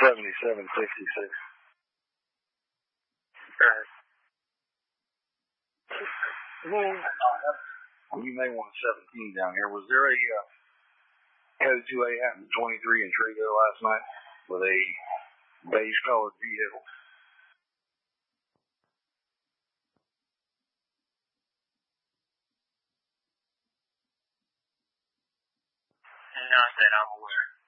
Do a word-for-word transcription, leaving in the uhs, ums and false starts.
seventy-seven sixty-six. Alright. Well, you may want a seventeen down here. Was there a uh, code two eight happened twenty-three in Treeville last night with a beige colored vehicle? Not that I'm aware.